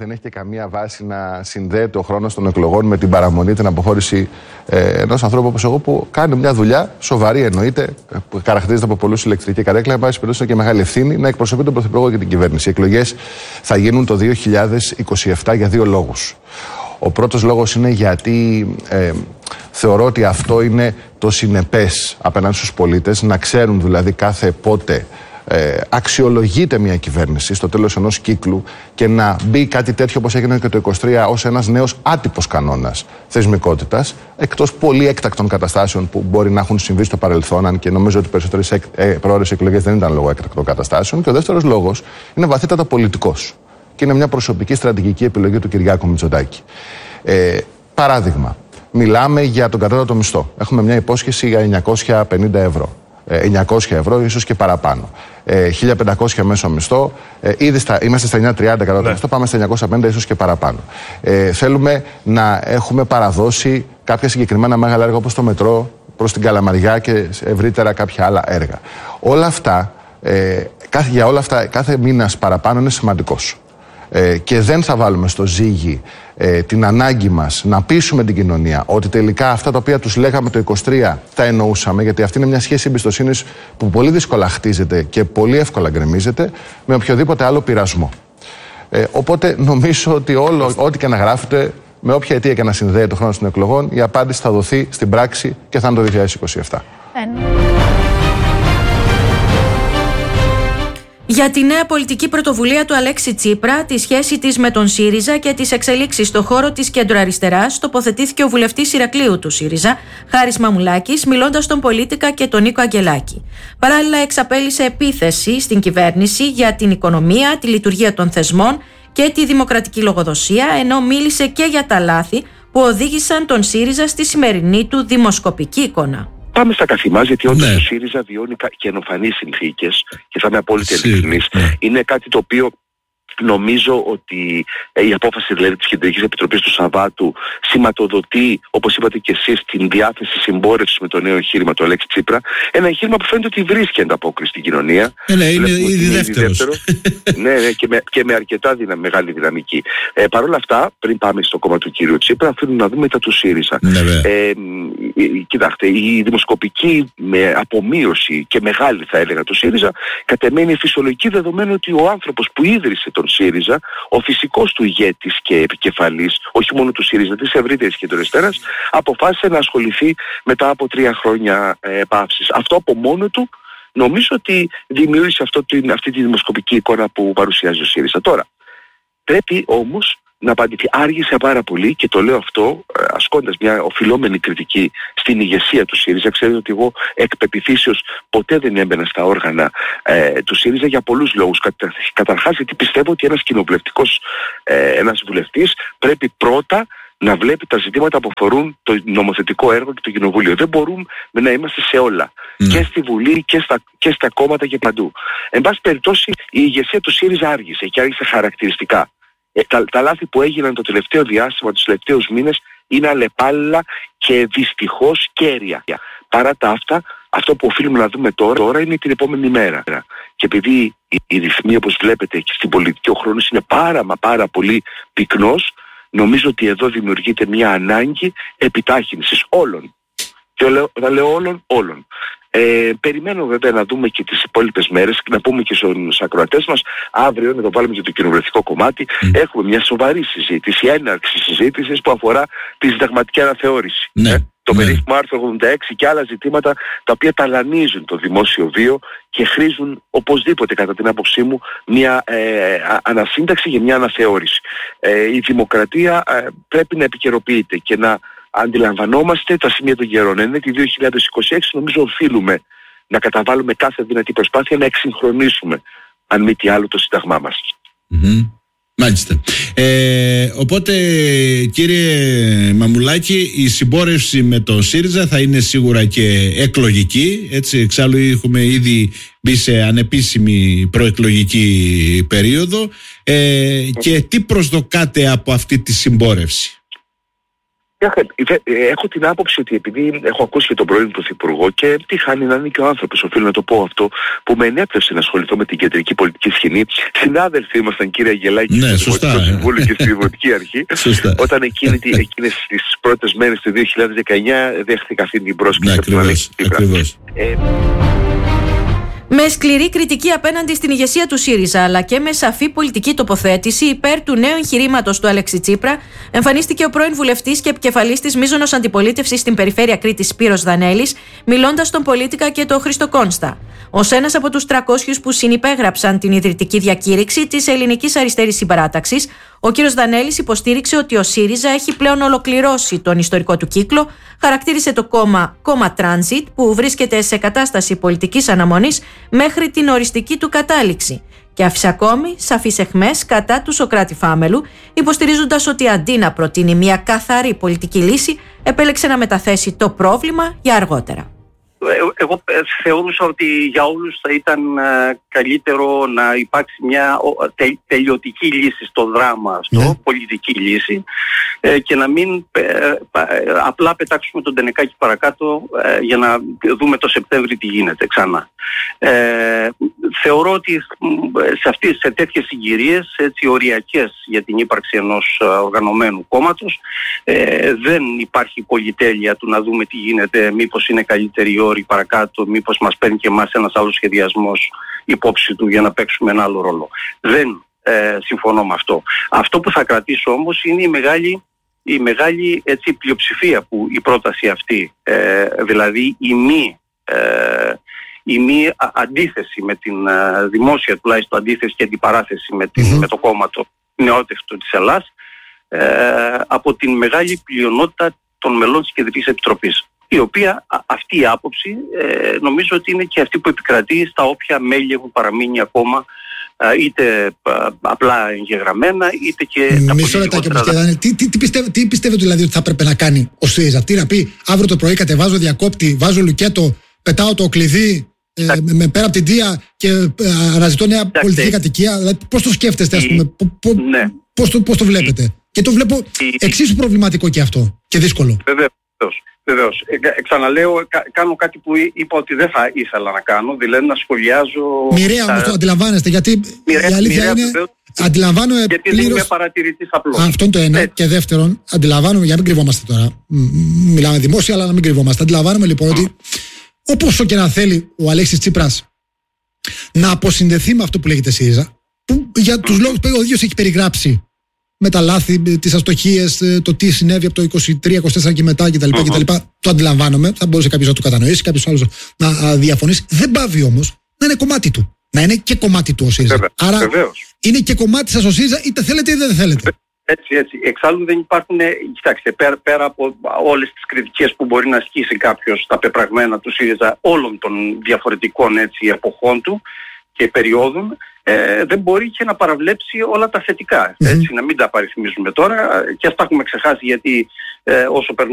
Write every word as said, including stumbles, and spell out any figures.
δεν έχει και καμία βάση να συνδέεται ο χρόνος των εκλογών με την παραμονή, την αποχώρηση ε, ενός ανθρώπου όπως εγώ που κάνει μια δουλειά σοβαρή, εννοείται, που χαρακτηρίζεται από πολλούς ηλεκτρική καρέκλα. Εν πάση περιπτώσει, και μεγάλη ευθύνη να εκπροσωπεί τον Πρωθυπουργό και την κυβέρνηση. Οι εκλογές θα γίνουν το δύο χιλιάδες είκοσι επτά για δύο λόγους. Ο πρώτος λόγος είναι γιατί ε, θεωρώ ότι αυτό είναι το συνεπές απέναντι στους πολίτες, να ξέρουν δηλαδή κάθε πότε ε, αξιολογείται μια κυβέρνηση στο τέλος ενός κύκλου και να μπει κάτι τέτοιο όπως έγινε και το είκοσι τρία ως ένας νέος άτυπος κανόνας θεσμικότητας, εκτός πολύ έκτακτων καταστάσεων που μπορεί να έχουν συμβεί στο παρελθόν, αν και νομίζω ότι οι περισσότερες εκ, ε, προώρες εκλογές δεν ήταν λόγω έκτακτων καταστάσεων. Και ο δεύτερος λόγος είναι βαθύτατα πολιτικός. Και είναι μια προσωπική στρατηγική επιλογή του Κυριάκου Μητσοτάκη. Ε, παράδειγμα, μιλάμε για τον κατώτατο μισθό. Έχουμε μια υπόσχεση για εννιακόσια πενήντα ευρώ. Ε, εννιακόσια ευρώ, ίσως και παραπάνω. Ε, χίλια πεντακόσια μέσο μισθό. Ε, ήδη στα, είμαστε στα εννιακόσια τριάντα κατώτατο ναι. μισθό, πάμε στα εννιακόσια πενήντα, ίσως και παραπάνω. Ε, θέλουμε να έχουμε παραδώσει κάποια συγκεκριμένα μεγάλα έργα όπως το μετρό προς την Καλαμαριά και ευρύτερα κάποια άλλα έργα. Όλα αυτά, ε, κάθε, για όλα αυτά, κάθε μήνας παραπάνω είναι σημαντικός. Ε, και δεν θα βάλουμε στο ζύγι ε, την ανάγκη μας να πείσουμε την κοινωνία ότι τελικά αυτά τα οποία τους λέγαμε το είκοσι τρία τα εννοούσαμε, γιατί αυτή είναι μια σχέση εμπιστοσύνης που πολύ δύσκολα χτίζεται και πολύ εύκολα γκρεμίζεται με οποιοδήποτε άλλο πειρασμό. Ε, οπότε νομίζω ότι όλο, ό,τι και να γράφετε, με όποια αιτία και να συνδέεται το χρόνο των εκλογών, η απάντηση θα δοθεί στην πράξη και θα είναι το δύο χιλιάδες είκοσι επτά. Για τη νέα πολιτική πρωτοβουλία του Αλέξη Τσίπρα, τη σχέση της με τον ΣΥΡΙΖΑ και τις εξελίξεις στο χώρο της κεντροαριστεράς, τοποθετήθηκε ο βουλευτής Ηρακλείου του ΣΥΡΙΖΑ, Χάρης Μαμουλάκης, μιλώντας στον Πολίτικα και τον Νίκο Αγγελάκη. Παράλληλα, εξαπέλυσε επίθεση στην κυβέρνηση για την οικονομία, τη λειτουργία των θεσμών και τη δημοκρατική λογοδοσία, ενώ μίλησε και για τα λάθη που οδήγησαν τον ΣΥΡΙΖΑ στη σημερινή του δημοσκοπική εικόνα. Πάμε στα καθημάς, γιατί όντως ναι. ο ΣΥΡΙΖΑ βιώνει καινοφανείς συνθήκες και θα είμαι απόλυτα ειλικρινής. Ναι. Είναι κάτι το οποίο νομίζω ότι η απόφαση δηλαδή της Κεντρικής Επιτροπής του Σαββάτου σηματοδοτεί, όπως είπατε και εσείς, την διάθεση συμπόρευσης με το νέο εγχείρημα του Αλέξη Τσίπρα. Ένα εγχείρημα που φαίνεται ότι βρίσκει ανταπόκριση στην κοινωνία. Ε, ναι, είναι ήδη δεύτερο. ναι, ναι, και με, και με αρκετά δυνα, μεγάλη δυναμική. Ε, Παρ' όλα αυτά, πριν πάμε στο κόμμα του κύριου Τσίπρα, θέλουμε να δούμε τα του ΣΥΡΙΖΑ. Ναι, ε, κοιτάξτε, η δημοσκοπική με απομείωση και μεγάλη θα έλεγα του ΣΥΡΙΖΑ, κατ' εμέ είναι φυσιολογική, δεδομένου ότι ο άνθρωπος που ίδρυσε τον ΣΥΡΙΖΑ, ο φυσικός του ηγέτης και επικεφαλής, όχι μόνο του ΣΥΡΙΖΑ, της ευρύτερης κεντροαριστεράς, αποφάσισε να ασχοληθεί μετά από τρία χρόνια ε, παύσης. Αυτό από μόνο του νομίζω ότι δημιούργησε αυτό, αυτή τη δημοσκοπική εικόνα που παρουσιάζει ο ΣΥΡΙΖΑ. Τώρα, πρέπει όμως να απαντηθεί. Άργησε πάρα πολύ και το λέω αυτό ασκώντας μια οφειλόμενη κριτική στην ηγεσία του ΣΥΡΙΖΑ. Ξέρετε ότι εγώ εκ πεποιθήσεως ποτέ δεν έμπαινα στα όργανα ε, του ΣΥΡΙΖΑ για πολλούς λόγους. Καταρχάς γιατί πιστεύω ότι ένας κοινοβουλευτικός, ε, ένας βουλευτής πρέπει πρώτα να βλέπει τα ζητήματα που αφορούν το νομοθετικό έργο και το κοινοβούλιο. Δεν μπορούμε να είμαστε σε όλα. Mm. Και στη Βουλή και στα, και στα κόμματα και παντού. Εν πάση περιπτώσει η ηγεσία του ΣΥΡΙΖΑ άργησε και άργησε χαρακτηριστικά. Ε, τα, τα λάθη που έγιναν το τελευταίο διάστημα, τους τελευταίους μήνες, είναι αλλεπάλληλα και δυστυχώς κέρια. Παρά τα αυτά, αυτό που οφείλουμε να δούμε τώρα, τώρα είναι την επόμενη μέρα. Και επειδή οι, οι ρυθμοί, όπως βλέπετε, και στην πολιτική ο χρόνος είναι πάρα μα πάρα πολύ πυκνός, νομίζω ότι εδώ δημιουργείται μια ανάγκη επιτάχυνσης όλων. Και λέω, θα λέω όλων, όλων. Ε, περιμένω βέβαια να δούμε και τις υπόλοιπες μέρες και να πούμε και στους ακροατές μας, αύριο να το βάλουμε και το κοινοβουλευτικό κομμάτι, mm. έχουμε μια σοβαρή συζήτηση, έναρξη συζήτησης που αφορά τη συνταγματική αναθεώρηση. Ναι. Ε, το ναι. περίφημο άρθρο ογδόντα έξι και άλλα ζητήματα τα οποία ταλανίζουν το δημόσιο βίο και χρήζουν οπωσδήποτε κατά την άποψή μου μια ε, ανασύνταξη για μια αναθεώρηση. Ε, η δημοκρατία ε, πρέπει να επικαιροποιείται και να αντιλαμβανόμαστε τα σημεία των καιρών. Είναι ότι δύο χιλιάδες είκοσι έξι νομίζω οφείλουμε να καταβάλουμε κάθε δυνατή προσπάθεια να εξυγχρονίσουμε, αν μη τι άλλο, το σύνταγμά μας. Mm-hmm. Μάλιστα. Ε, οπότε, κύριε Μαμουλάκη, η συμπόρευση με το ΣΥΡΙΖΑ θα είναι σίγουρα και εκλογική. Έτσι, εξάλλου έχουμε ήδη μπει σε ανεπίσημη προεκλογική περίοδο. Ε, και τι προσδοκάτε από αυτή τη συμπόρευση? Έχω την άποψη ότι επειδή έχω ακούσει και τον πρώην Πρωθυπουργό και τι χάνει να είναι και ο άνθρωπος, οφείλω να το πω αυτό, που με ενέπνευσε να ασχοληθώ με την κεντρική πολιτική σκηνή. Συνάδελφοι ήμασταν, κύριε Αγγελάκη, ναι, στο Συμβούλιο και στη Δημοτική Αρχή. Όταν εκείνη, εκείνες τις πρώτες μέρες του δύο χιλιάδες δεκαεννιά δέχτηκα αυτή την πρόσκληση. Ναι, ακριβώς, ακριβώς. Ε, Με σκληρή κριτική απέναντι στην ηγεσία του ΣΥΡΙΖΑ, αλλά και με σαφή πολιτική τοποθέτηση υπέρ του νέου εγχειρήματος του Αλέξη Τσίπρα, εμφανίστηκε ο πρώην βουλευτής και επικεφαλής της μείζωνος αντιπολίτευσης στην περιφέρεια Κρήτης, Σπύρος Δανέλης, μιλώντας στον Πολίτικα και τον Χρήστο Κόνστα. Ως ένας από τους τριακόσιους που συνυπέγραψαν την ιδρυτική διακήρυξη της Ελληνικής Αριστερής Συμπαράταξης, ο κ. Δανέλης υποστήριξε ότι ο ΣΥΡΙΖΑ έχει πλέον ολοκληρώσει τον ιστορικό του κύκλο, χαρακτήρισε το κόμμα κόμμα Transit, που βρίσκεται σε κατάσταση πολιτικής αναμονής μέχρι την οριστική του κατάληξη, και άφησε ακόμη σαφείς εχμές κατά του Σωκράτη Φάμελου, υποστηρίζοντας ότι αντί να προτείνει μια καθαρή πολιτική λύση, επέλεξε να μεταθέσει το πρόβλημα για αργότερα. Εγώ θεωρούσα ότι για όλους θα ήταν καλύτερο να υπάρξει μια τε, τελειωτική λύση στο δράμα αυτό, ναι. πολιτική λύση, και να μην απλά πετάξουμε τον Τενεκάκη παρακάτω για να δούμε το Σεπτέμβρη τι γίνεται ξανά. Ε, θεωρώ ότι σε, αυτές, σε τέτοιες συγκυρίες, έτσι οριακές για την ύπαρξη ενός οργανωμένου κόμματος, ε, δεν υπάρχει πολυτέλεια του να δούμε τι γίνεται, μήπως είναι καλύτερη η όρη παρακάτω, μήπως μας παίρνει και εμάς ένας άλλος σχεδιασμός υπόψη του για να παίξουμε ένα άλλο ρόλο. Δεν ε, συμφωνώ με αυτό. Αυτό που θα κρατήσω όμως είναι η μεγάλη, η μεγάλη έτσι, πλειοψηφία που η πρόταση αυτή, ε, δηλαδή η μη, ε, η μη αντίθεση με την ε, δημόσια τουλάχιστον αντίθεση και αντιπαράθεση με, την, mm-hmm. με το κόμμα το νεότευτο της Ελλάς, ε, από την μεγάλη πλειονότητα των μελών της Κεντρικής Επιτροπής, η οποία α, αυτή η άποψη ε, νομίζω ότι είναι και αυτή που επικρατεί στα όποια μέλη έχουν παραμείνει ακόμα, α, είτε α, απλά εγγεγραμμένα, είτε και mm, τα μισό λεπτάκι όμως, κύριε, τι, τι, τι, πιστεύ, τι πιστεύετε δηλαδή ότι θα έπρεπε να κάνει ο ΣΥΡΙΖΑ? Τι να πει, αύριο το πρωί κατεβάζω διακόπτη, βάζω λουκέτο, πετάω το κλειδί ε, με, πέρα από την Τία και ε, αναζητώ νέα Τάκτε. πολιτική κατοικία? Δηλαδή, πώς το σκέφτεστε, ας πούμε, ναι. πώς, το, πώς το βλέπετε? Η... Και το βλέπω η... εξίσου προβληματικό και αυτό και δύσκολο. Βεβαίως. Βεβαίως. Ε, ξαναλέω, κα, κάνω κάτι που είπα ότι δεν θα ήθελα να κάνω, δηλαδή να σχολιάζω... Μοιραία όμως το αντιλαμβάνεστε, γιατί μοιραία, η αλήθεια μοιραία, είναι... Βεβαίως, αντιλαμβάνω γιατί πλήρως... δεν είμαι παρατηρητής απλώς. Αυτό είναι το ένα. Έτσι. Και δεύτερον, αντιλαμβάνομαι, για να μην κρυβόμαστε τώρα, μιλάμε δημόσια, αλλά να μην κρυβόμαστε. Αντιλαμβάνομαι λοιπόν mm. ότι όπως και να θέλει ο Αλέξης Τσίπρας να αποσυνδεθεί με αυτό που λέγεται ΣΥΡΙΖΑ, που για τους mm. λόγους που ο ίδιος έχει περιγράψει, με τα λάθη, τις αστοχίες, το τι συνέβη από το είκοσι τρία είκοσι τέσσερα και μετά κτλ. Uh-huh. κτλ. Το αντιλαμβάνομαι. Θα μπορούσε κάποιος να το κατανοήσει, κάποιος άλλος να διαφωνήσει. Δεν πάβει όμως να είναι κομμάτι του. Να είναι και κομμάτι του ο ΣΥΡΙΖΑ. Βέβαια. Άρα Βεβαίως. είναι και κομμάτι σας ο ΣΥΡΙΖΑ, είτε θέλετε είτε δεν θέλετε. Έτσι, έτσι. Εξάλλου δεν υπάρχουν, κοιτάξτε, πέρα, πέρα από όλες τις κριτικές που μπορεί να ασκήσει κάποιος στα πεπραγμένα του ΣΥΡΙΖΑ όλων των διαφορετικών έτσι, εποχών του και περιόδων, Ε, δεν μπορεί και να παραβλέψει όλα τα θετικά, έτσι, mm-hmm. να μην τα παριθμίζουμε τώρα και ας τα έχουμε ξεχάσει, γιατί ε, όσο περνάει